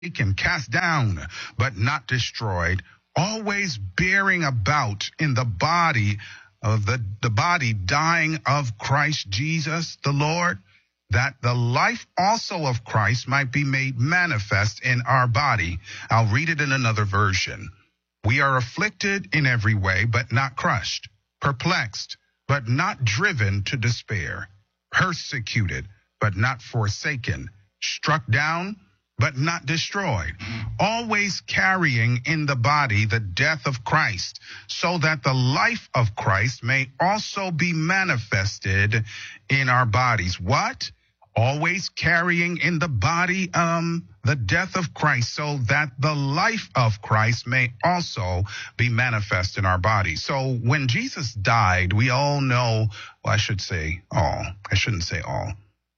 and cast down, but not destroyed, always bearing about in the body of the body dying of Christ Jesus the Lord, that the life also of Christ might be made manifest in our body. I'll read it in another version. We are afflicted in every way, but not crushed, perplexed, but not driven to despair, persecuted, but not forsaken, struck down, but not destroyed, always carrying in the body the death of Christ, so that the life of Christ may also be manifested in our bodies. What? Always carrying in the body the death of Christ, so that the life of Christ may also be manifest in our bodies. So when Jesus died, we all know, well, I should say all. I shouldn't say all.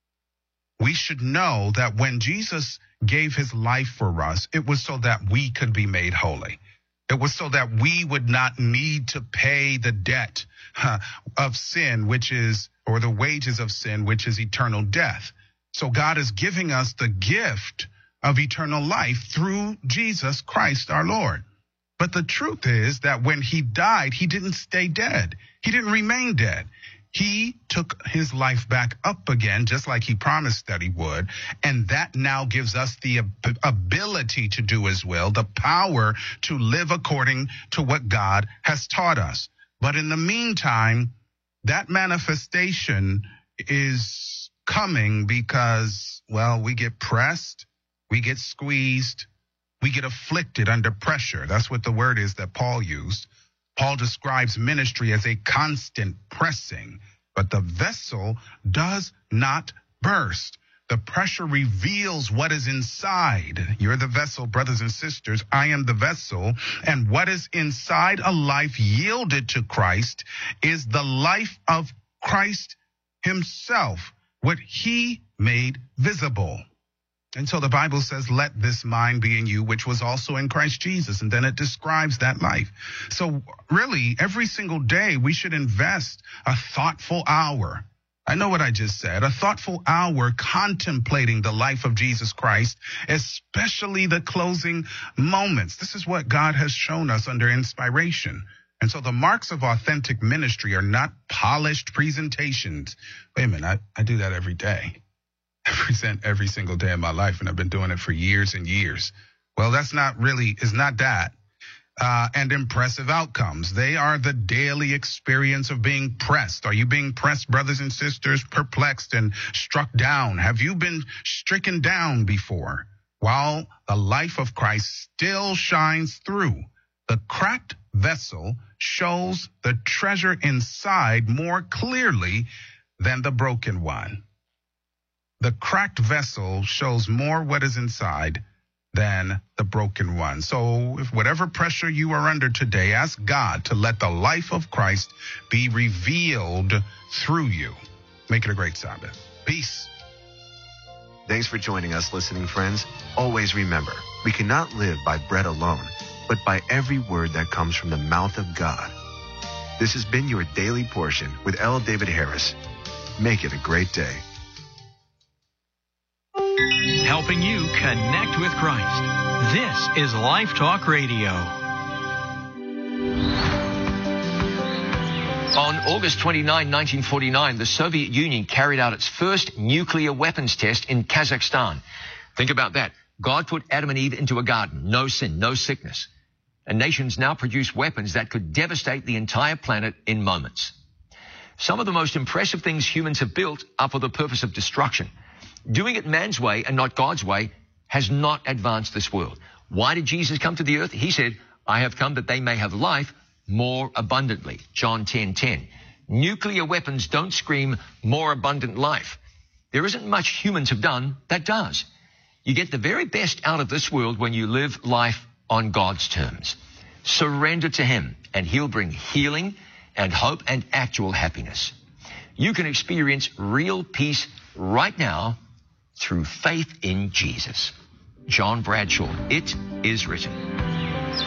We should know that when Jesus gave his life for us, it was so that we could be made holy. It was so that we would not need to pay the debt of sin, or the wages of sin, which is eternal death. So God is giving us the gift of eternal life through Jesus Christ our Lord. But the truth is that when he died, he didn't stay dead. He didn't remain dead. He took his life back up again, just like he promised that he would. And that now gives us the ability to do his will, the power to live according to what God has taught us. But in the meantime, that manifestation is coming because, well, we get pressed, we get squeezed, we get afflicted under pressure. That's what the word is that Paul used. Paul describes ministry as a constant pressing, but the vessel does not burst. The pressure reveals what is inside. You're the vessel, brothers and sisters. I am the vessel. And what is inside a life yielded to Christ is the life of Christ himself, what he made visible. And so the Bible says, let this mind be in you, which was also in Christ Jesus. And then it describes that life. So really, every single day, we should invest a thoughtful hour. I know what I just said, a thoughtful hour contemplating the life of Jesus Christ, especially the closing moments. This is what God has shown us under inspiration. And so the marks of authentic ministry are not polished presentations. Wait a minute, I do that every day. I present every single day of my life, and I've been doing it for years and years. Well, it's not that. And impressive outcomes. They are the daily experience of being pressed. Are you being pressed, brothers and sisters, perplexed and struck down? Have you been stricken down before? While the life of Christ still shines through, the cracked vessel shows the treasure inside more clearly than the broken one. The cracked vessel shows more what is inside than the broken one. So if whatever pressure you are under today, ask God to let the life of Christ be revealed through you. Make it a great Sabbath. Peace. Thanks for joining us, listening friends. Always remember, we cannot live by bread alone, but by every word that comes from the mouth of God. This has been your daily portion with L. David Harris. Make it a great day. Helping you connect with Christ. This is Life Talk Radio. On August 29, 1949, the Soviet Union carried out its first nuclear weapons test in Kazakhstan. Think about that. God put Adam and Eve into a garden. No sin, no sickness. And nations now produce weapons that could devastate the entire planet in moments. Some of the most impressive things humans have built are for the purpose of destruction. Doing it man's way and not God's way has not advanced this world. Why did Jesus come to the earth? He said, I have come that they may have life more abundantly. John 10:10. Nuclear weapons don't scream more abundant life. There isn't much humans have done that does. You get the very best out of this world when you live life on God's terms. Surrender to him and he'll bring healing and hope and actual happiness. You can experience real peace right now through faith in Jesus. John Bradshaw, It Is Written.